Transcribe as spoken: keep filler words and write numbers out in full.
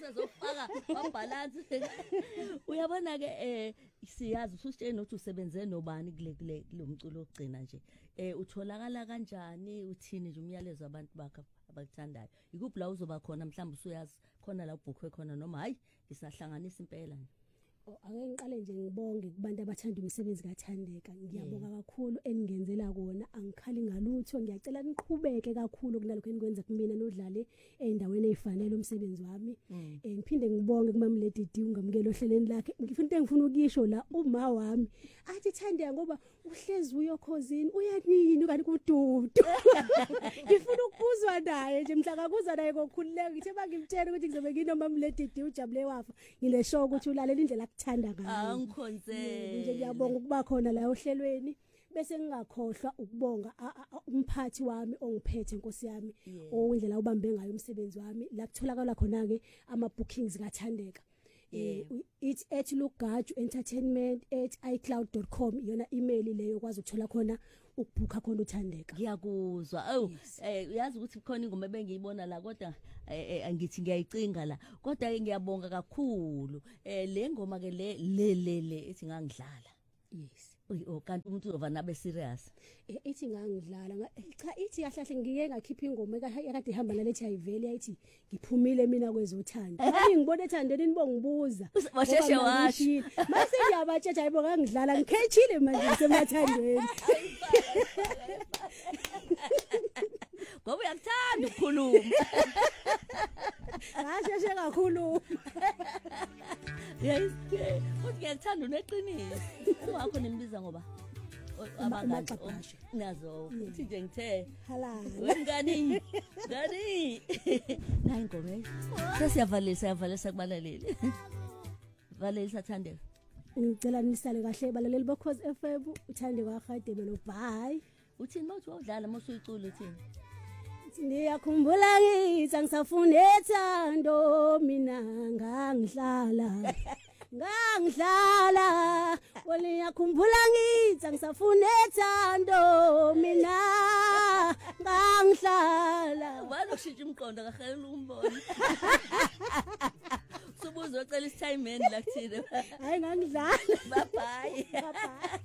usezofaka wabalance. Uyabona ke eh siyazi usitshela ukuthi usebenze nobani kule kule lomculo ogcina nje. Eh utholakala kanjani uthini nje umyalezo abantu bakho abakuthandayo. Ikuphi la uzoba khona mhlawumbe usuyazi khona la ubhukhwe khona noma hayi ngisahlanganisa impela nje. Ake ngiqale nje ngibonge kubantu abathanda umsebenzi kaThandeka. Ngiyabonga kakhulu eningenzela kona. Angikhali ngalutho. Ngiyacela niqhubeke kakhulu kunalokho enikwenza kumina nodlale endaweni ezifanele umsebenzi wami. Eh ngiphinde ngibonge kuMamlady D ungamukela ohlelweni lakhe. Ngifuna into engifuna ukisho la uma wami athi Thandeka ngoba uhlezi uyokhozini uyanini kanti kududu. Ngifuna ukubuzwa naye nje mhla ngakuzwa naye ngokukhululeka ngithe bangimtshela ukuthi ngizobe nginoMamlady D ujabule wafa. Ngile show ukuthi ulalela indlela kuthanda ngayo. Angikhonzele. Nje ngiyabonga ukuba khona la ohlelweni bese ngingakhohlwa ukubonga umphathi wami ongiphethe Nkosi yami owindlela ubambe ngayo umsebenzi wami la kutholakala khona ke ama bookings kaThandeka. Eh it's at lugaju entertainment at icloud dot com yona email leyo kwazi ukuthola khona ukubhuka khona uThandeka. Ngiyakuzwa. Awu eh uyazi ukuthi khona ingoma ebengiyibona la kodwa angithi ngiyayicinga la kodwa ke ngiyabonga kakhulu. Eh le ngoma ke le le le ethi ngangidlala. Yes. Uyi kanti umuntu uzova nabe serious. Ethi ngangidlala cha ithi kahle ngike ngakhipha ingoma ekade ihamba nale H I V yayithi ngiphumile mina kwezothanda. Manje ngibona eThandeni nibo ngibuza. Washeshe washo. Mase ngiyabatsha hayibo ngangidlala ngikhethile manje semathandweni. Ngoba uyakuthanda ukukhuluma. Ngasheshe kakhulu. Yes. Uthi ngiyakuthanda uneqiniso. Ungakho nimbiza ngoba abangaqaphashi nazo uthi nje ngithe halala wengani ngani nayi ngome sesiyavalisa siyavalisa kubalaleli valisa Thandeka ngicela nisale kahle balaleli bokhozi F M uthande kwaHadebe lo bye uthini mawuthi udlala mawusuyicula uthini Ngiyakhumbula ngithi angisafuna ethando mina ngangidlala ngangidlala ngiyakhumbula ngithi angisafuna ethando mina ngangidlala wena ushintsha umqondo kakhulu umbona Subuzo ucela isithayimeni la kuthina hayi ngangidlala bye bye bye bye